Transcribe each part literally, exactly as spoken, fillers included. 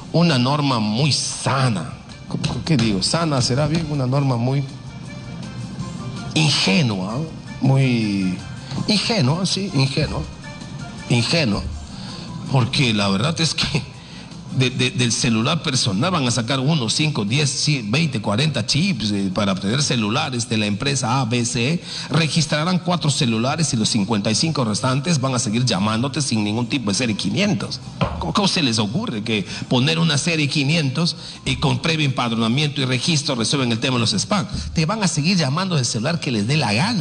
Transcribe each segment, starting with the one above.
una norma muy sana. ¿Qué digo? Sana será bien, una norma muy ingenua, muy ingenua, sí, ingenua, ingenua, porque la verdad es que de, de, del celular personal van a sacar uno, cinco, diez, veinte, cuarenta chips eh, para obtener celulares de la empresa A B C, registrarán cuatro celulares y los cincuenta y cinco restantes van a seguir llamándote sin ningún tipo de serie quinientos. ¿Cómo, cómo se les ocurre que poner una serie quinientos y con previo empadronamiento y registro resuelven el tema de los spam? Te van a seguir llamando del celular que les dé la gana.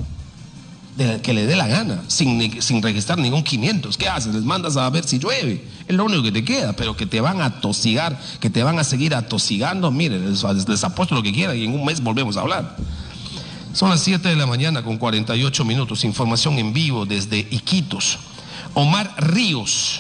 De que le dé la gana, sin, sin registrar ningún quinientos. ¿Qué haces? Les mandas a ver si llueve. Es lo único que te queda, pero que te van a atosigar, que te van a seguir atosigando. Miren, les, les apuesto lo que quieran y en un mes volvemos a hablar. Son las siete de la mañana con cuarenta y ocho minutos. Información en vivo desde Iquitos. Omar Ríos.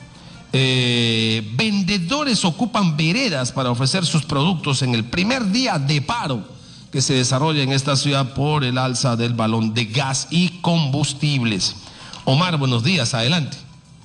Eh, vendedores ocupan veredas para ofrecer sus productos en el primer día de paro que se desarrolla en esta ciudad por el alza del balón de gas y combustibles. Omar, buenos días, adelante.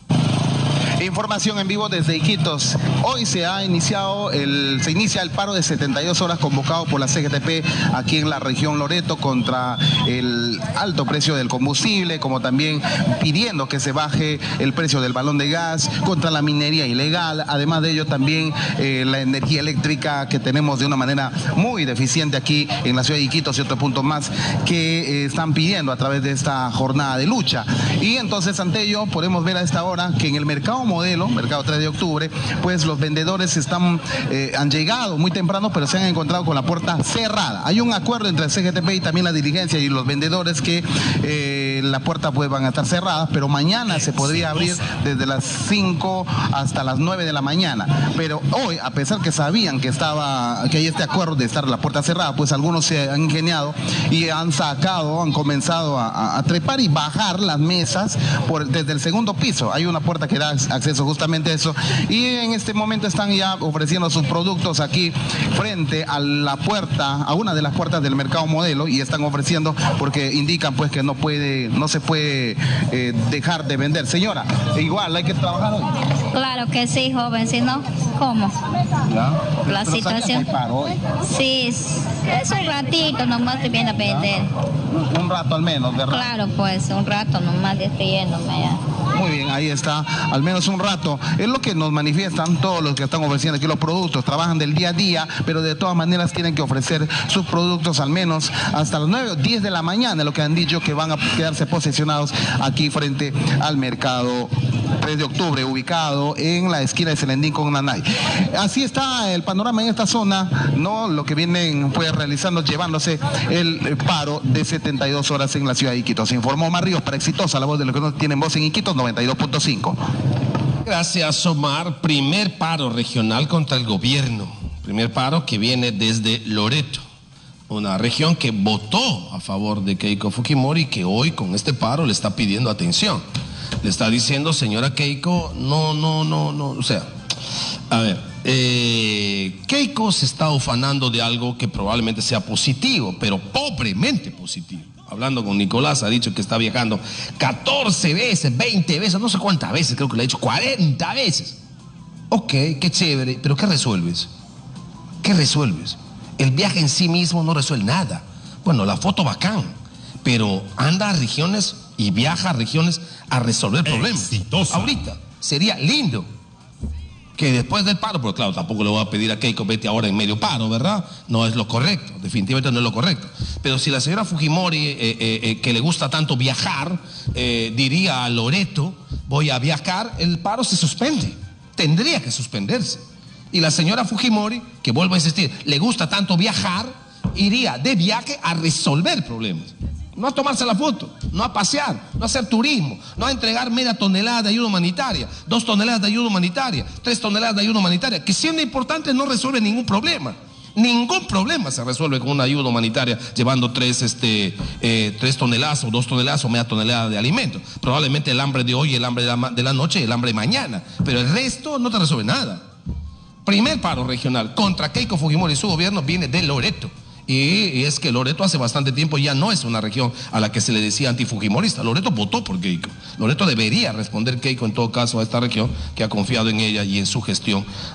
Información en vivo desde Iquitos. Hoy se ha iniciado el, se inicia el paro de setenta y dos horas convocado por la C G T P aquí en la región Loreto contra el alto precio del combustible, como también pidiendo que se baje el precio del balón de gas, contra la minería ilegal. Además de ello también eh, la energía eléctrica que tenemos de una manera muy deficiente aquí en la ciudad de Iquitos y otro punto más que eh, están pidiendo a través de esta jornada de lucha. Y entonces ante ello podemos ver a esta hora que en el mercado Modelo, mercado tres de octubre, pues los vendedores están, eh, han llegado muy temprano, pero se han encontrado con la puerta cerrada. Hay un acuerdo entre el C G T P y también la dirigencia y los vendedores que eh, la puerta pues van a estar cerradas, pero mañana se podría abrir desde las cinco hasta las nueve de la mañana. Pero hoy, a pesar que sabían que estaba, que hay este acuerdo de estar la puerta cerrada, pues algunos se han ingeniado y han sacado, han comenzado a, a, a trepar y bajar las mesas por, desde el segundo piso. Hay una puerta que da acceso justamente a eso, y en este momento están ya ofreciendo sus productos aquí frente a la puerta, a una de las puertas del mercado Modelo, y están ofreciendo porque indican pues que no puede, no se puede eh, dejar de vender. Señora, igual hay que trabajar hoy. Claro que sí, joven, si no, ¿cómo? ¿Ya? La Pero situación. que hay paro hoy. Sí, es un ratito nomás te viene a vender. Un, un rato al menos, ¿verdad? Claro, pues un rato nomás destruyéndome ya. Muy bien, ahí está, al menos un rato. Es lo que nos manifiestan todos los que están ofreciendo aquí los productos. Trabajan del día a día, pero de todas maneras tienen que ofrecer sus productos al menos hasta las nueve o diez de la mañana, lo que han dicho que van a quedarse posicionados aquí frente al mercado tres de octubre, ubicado en la esquina de Selendín con Nanay. Así está el panorama en esta zona, ¿no? Lo que vienen pues realizando, llevándose el paro de setenta y dos horas en la ciudad de Iquitos. Se informó Omar Ríos para Exitosa, la voz de los que no tienen voz en Iquitos, noventa y dos punto cinco. Gracias, Omar. Primer paro regional contra el gobierno. Primer paro que viene desde Loreto, una región que votó a favor de Keiko Fujimori y que hoy con este paro le está pidiendo atención. Le está diciendo, señora Keiko, no, no, no, no, o sea, a ver, eh, Keiko se está ufanando de algo que probablemente sea positivo, pero pobremente positivo. Hablando con Nicolás, ha dicho que está viajando catorce veces, veinte veces, no sé cuántas veces, creo que le ha dicho cuarenta veces. Ok, qué chévere, pero ¿qué resuelves? ¿Qué resuelves? El viaje en sí mismo no resuelve nada. Bueno, la foto bacán, pero anda a regiones y viaja a regiones a resolver problemas. Exitosa. Ahorita sería lindo que después del paro, pero claro, tampoco le voy a pedir a Keiko vete ahora en medio paro, ¿verdad? No es lo correcto, definitivamente no es lo correcto. Pero si la señora Fujimori, eh, eh, eh, que le gusta tanto viajar, eh, diría a Loreto, voy a viajar, el paro se suspende, tendría que suspenderse. Y la señora Fujimori, que vuelvo a insistir, le gusta tanto viajar, iría de viaje a resolver problemas. No a tomarse la foto, no a pasear, no a hacer turismo, no a entregar media tonelada de ayuda humanitaria, dos toneladas de ayuda humanitaria, tres toneladas de ayuda humanitaria, que siendo importante no resuelve ningún problema. Ningún problema se resuelve con una ayuda humanitaria llevando tres, este, eh, tres toneladas o dos toneladas o media tonelada de alimentos. Probablemente el hambre de hoy, el hambre de la, de la noche y el hambre de mañana, pero el resto no te resuelve nada. Primer paro regional contra Keiko Fujimori y su gobierno viene de Loreto. Y es que Loreto hace bastante tiempo ya no es una región a la que se le decía antifujimorista. Loreto votó por Keiko. Loreto debería responder Keiko en todo caso a esta región que ha confiado en ella y en su gestión